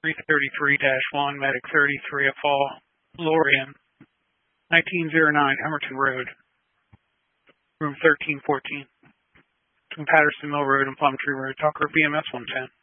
333-1, Medic 33 at Fall, Lorien, 1909 Emerton Road, room 1314, between Patterson Mill Road and Plum Tree Road. Talker BMS 110.